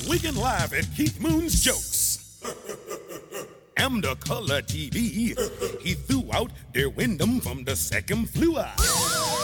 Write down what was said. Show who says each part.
Speaker 1: We can laugh at Keith Moon's jokes. And the color TV, he threw out their Wyndham from the second floor.